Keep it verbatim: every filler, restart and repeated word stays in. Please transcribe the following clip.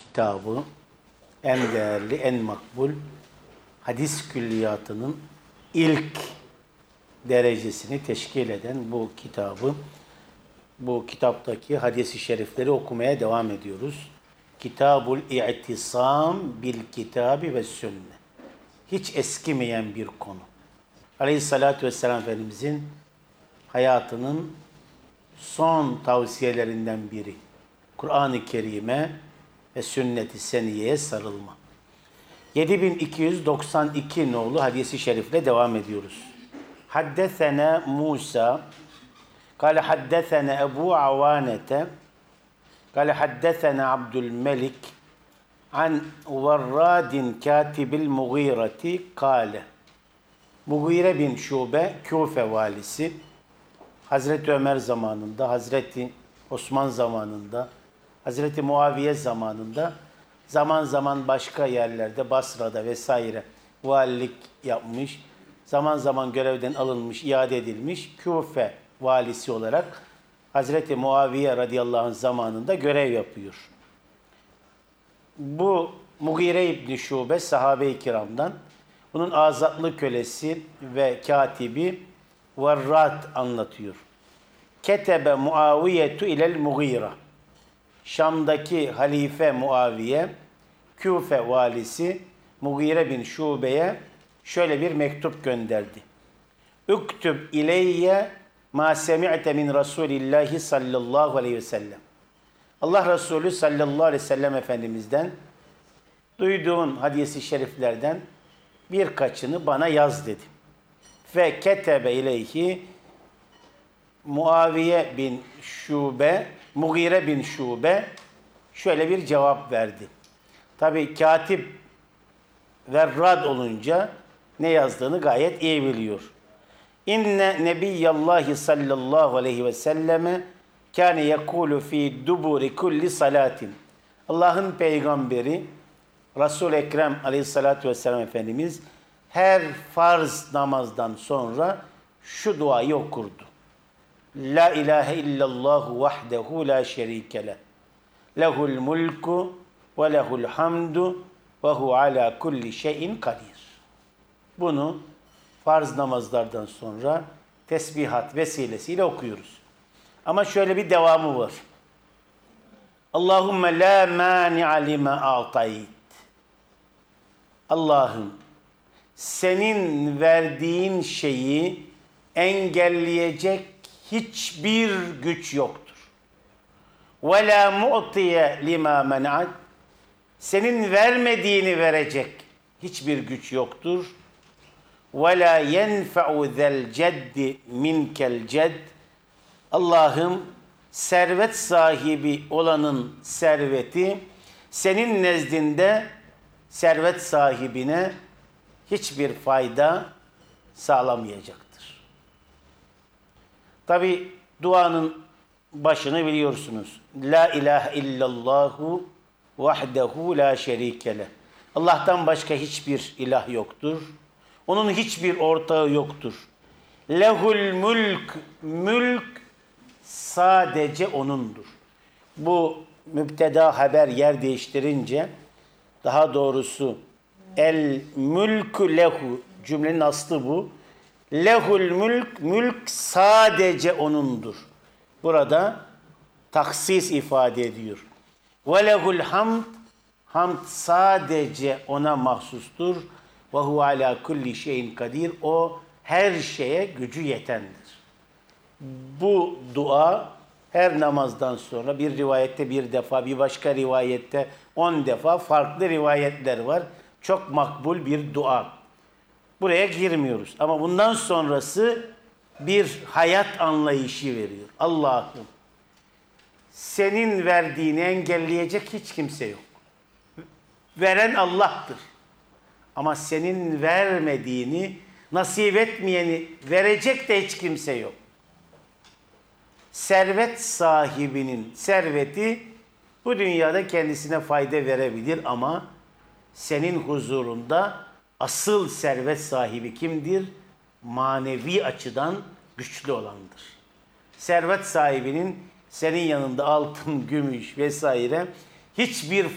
kitabı, en değerli, en makbul hadis külliyatının ilk derecesini teşkil eden bu kitabı, bu kitaptaki hadis-i şerifleri okumaya devam ediyoruz. Kitabul İ'tisam bil Kitabi ve Sünne. Hiç eskimeyen bir konu. Aleyhissalatü vesselam Efendimizin hayatının son tavsiyelerinden biri. Kur'an-ı Kerim'e ve sünnet-i seniyeye sarılma. yedi bin iki yüz doksan iki nolu hadisi şerifle devam ediyoruz. Haddesena Musa kâle haddesena Ebu Avanete kâle haddesena Abdülmelik an Varradin katibil Mughireti kâle. Mughire bin Şube, Küfe valisi, Hazreti Ömer zamanında, Hazreti Osman zamanında, Hazreti Muaviye zamanında, zaman zaman başka yerlerde, Basra'da vesaire valilik yapmış, zaman zaman görevden alınmış, iade edilmiş, Küfe valisi olarak Hazreti Muaviye radıyallahu anh zamanında görev yapıyor. Bu Mughire İbni Şube sahabe-i kiramdan, bunun azatlı kölesi ve katibi Varrad anlatıyor. Ketebe Muaviyetu ilel Mughira. Şam'daki halife Muaviye, Küfe valisi Mughire bin Şube'ye şöyle bir mektup gönderdi. Üktüb ileyye ma semi'te min Resulillahi sallallahu aleyhi ve sellem. Allah Resulü sallallahu aleyhi ve sellem Efendimiz'den duyduğun hadis-i şeriflerden birkaçını bana yaz dedi. Fe ketebe ileyhi Muaviye bin Şube, Mughire bin Şube şöyle bir cevap verdi. Tabi katip Verrad olunca ne yazdığını gayet iyi biliyor. İnne nebiyyallahi sallallahu aleyhi ve selleme kâne yekûlu fî duburi kulli salatin. Allah'ın peygamberi Resul-i Ekrem aleyhissalatü vesselam Efendimiz her farz namazdan sonra şu duayı okurdu. La ilahe illallahu vahdehu la şerike leh. Lehul mulku ve lehul hamdu ve hu ala kulli şeyin kadir. Bunu farz namazlardan sonra tesbihat vesilesiyle okuyoruz. Ama şöyle bir devamı var. Allahümme la mani'a lima a'tayt. Allah'ım senin verdiğin şeyi engelleyecek hiçbir güç yoktur. Ve la mu'tiye lima men'at. Senin vermediğini verecek hiçbir güç yoktur. Ve la yenfe'u zel ceddi minkel cedd. Allah'ım servet sahibi olanın serveti senin nezdinde servet sahibine hiçbir fayda sağlamayacaktır. Tabi duanın başını biliyorsunuz. La ilahe illallahu vahdehu la şerike leh. Allah'tan başka hiçbir ilah yoktur. Onun hiçbir ortağı yoktur. Lehul mülk, mülk sadece O'nundur. Bu mübteda haber yer değiştirince, daha doğrusu el mülkü lehu, cümlenin aslı bu. Lehul mülk, mülk sadece O'nundur. Burada taksis ifade ediyor. Ve lehul hamd, hamd sadece O'na mahsustur. Ve hu ala kulli şeyin kadir. O her şeye gücü yetendir. Bu dua her namazdan sonra bir rivayette bir defa, bir başka rivayette on defa, farklı rivayetler var. Çok makbul bir dua. Buraya girmiyoruz. Ama bundan sonrası bir hayat anlayışı veriyor. Allah'ım senin verdiğini engelleyecek hiç kimse yok. Veren Allah'tır. Ama senin vermediğini, nasip etmeyeni verecek de hiç kimse yok. Servet sahibinin serveti bu dünyada kendisine fayda verebilir ama senin huzurunda asıl servet sahibi kimdir? Manevi açıdan güçlü olandır. Servet sahibinin senin yanında altın, gümüş vesaire hiçbir